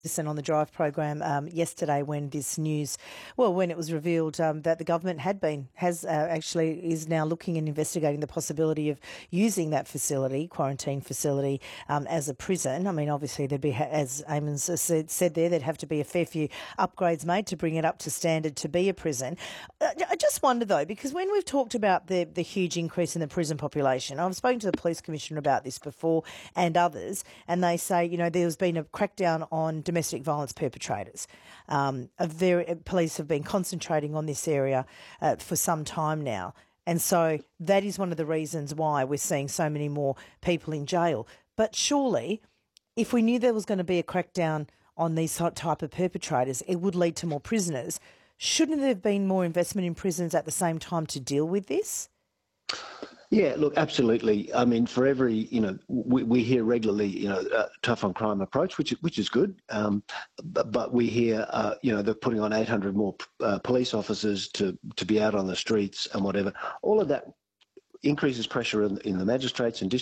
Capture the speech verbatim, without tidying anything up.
Listen on the Drive program um, yesterday when this news, well, when it was revealed um, that the government had been, has uh, actually is now looking and investigating the possibility of using that facility, quarantine facility, um, as a prison. I mean, obviously there'd be, as Eamons said, said there, there'd have to be a fair few upgrades made to bring it up to standard to be a prison. I just wonder though, because when we've talked about the, the huge increase in the prison population, I've spoken to the police commissioner about this before and others, and they say, you know, there's been a crackdown on domestic violence perpetrators. Um, a very, police have been concentrating on this area uh, for some time now. And so that is one of the reasons why we're seeing so many more people in jail. But surely, if we knew there was going to be a crackdown on these type of perpetrators, it would lead to more prisoners. Shouldn't there have been more investment in prisons at the same time to deal with this? Yeah, look, absolutely. I mean, for every, you know, we, we hear regularly, you know, uh, tough on crime approach, which which is good. Um, but, but we hear, uh, you know, they're putting on eight hundred more uh, police officers to to be out on the streets and whatever. All of that increases pressure in, in the magistrates and